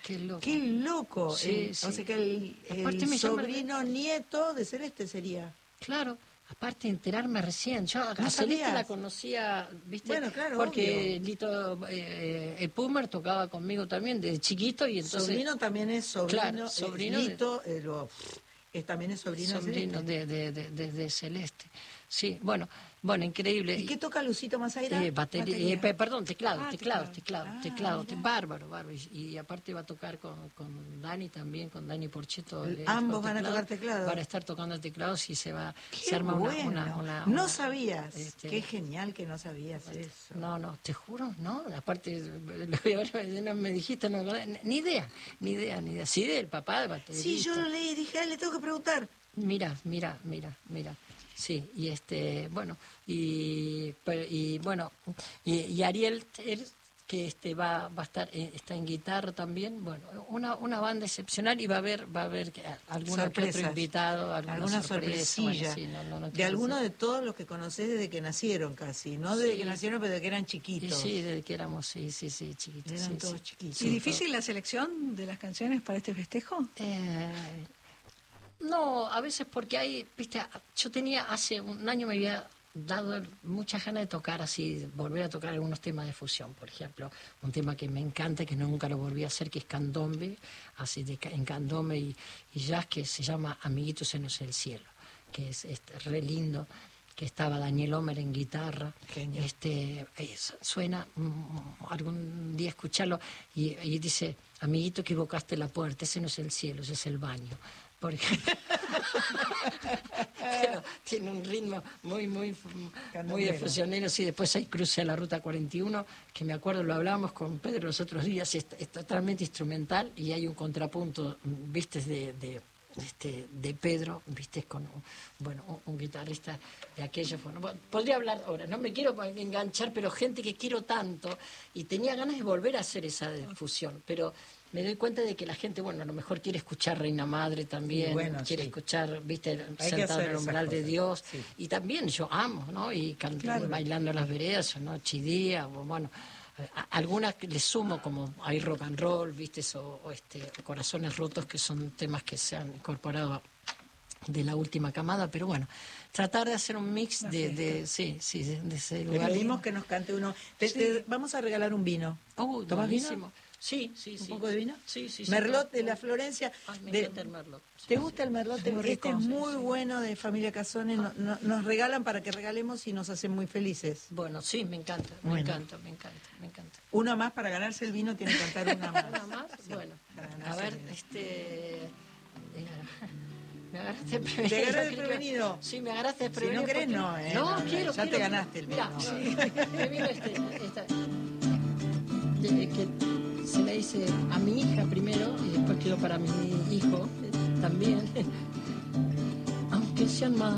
qué loco. ¡Qué loco! Sí, sí. O sea que Aparte el me llama sobrino nieto de Celeste sería. Claro, aparte de enterarme recién. Yo a ¿No Celeste sabías? la conocía, ¿viste? Bueno, claro, porque obvio. Lito, el Pumer tocaba conmigo también desde chiquito y entonces... Sobrino también es sobrino. Claro, sobrino Lito, también es sobrino de Celeste. de Celeste. Sí, bueno, increíble. ¿Y qué toca Lucito Mazaira? Batería, perdón, teclado. Mira. Bárbaro. Y aparte va a tocar con Dani también, con Dani Porcheto. Ambos van a tocar teclado. Van a estar tocando teclados y se Qué arma bueno. una No sabías. este, Qué genial que no sabías eso. No, te juro, no. Aparte, no me dijiste, no, ni idea. Sí, del papá de baterista. Sí, yo lo leí y dije, le tengo que preguntar. Mira. Sí, y y Ariel, él, que va a estar, está en guitarra también, bueno, una banda excepcional, y va a haber alguno que otro invitado, alguna sorpresilla, bueno, sí, de alguno de todos los que conocés desde que nacieron casi, no desde que nacieron, pero desde que eran chiquitos. Sí, desde que éramos, chiquitos. Eran todos chiquitos. ¿Y difícil la selección de las canciones para este festejo? No, a veces porque yo tenía, hace un año me había dado muchas ganas de tocar así, volver a tocar algunos temas de fusión, por ejemplo, un tema que me encanta, que nunca lo volví a hacer, que es candombe, así en candombe y jazz, que se llama Amiguitos en el cielo, que es re lindo, que estaba Daniel Homer en guitarra. Genial. Suena, algún día escucharlo, y dice, amiguito, equivocaste la puerta, ese no es el cielo, ese es el baño. Por ejemplo. Pero tiene un ritmo muy fusionero. Sí, después hay Cruce a la Ruta 41, que me acuerdo, lo hablábamos con Pedro los otros días, es totalmente instrumental, y hay un contrapunto, viste, de Pedro, viste, con un guitarrista de aquellos. Bueno, podría hablar ahora, no me quiero enganchar, pero gente que quiero tanto, y tenía ganas de volver a hacer esa fusión, pero me doy cuenta de que la gente, a lo mejor quiere escuchar Reina Madre también, quiere escuchar, viste, sentado en el umbral de Dios, y también yo amo, ¿no? Y bailando las veredas, Noche y Día, algunas le sumo, como hay Rock and Roll, viste, o Corazones Rotos, que son temas que se han incorporado de la última camada, pero tratar de hacer un mix de ese lugar. Le pedimos que nos cante uno. Vamos a regalar un vino. ¿Tomás vino? Sí. ¿Un poco de vino? Sí. Merlot de la Florencia. Ay, me encanta el Merlot. ¿Te gusta el Merlot? Este es muy sí. bueno, de Familia Casone. Nos regalan para que regalemos y nos hacen muy felices. Bueno, sí, me encanta. Me encanta. Uno más para ganarse el vino, tiene que cantar una más. ¿Una más? Sí, bueno, a ver, me agarraste desprevenido. ¿Te agarraste desprevenido? Sí, me agarraste desprevenido. Si no querés, no, No, quiero. Ya te ganaste el vino. Mira, me vino que se le dice a mi hija primero, y después quedó para mi hijo también. Aunque sean más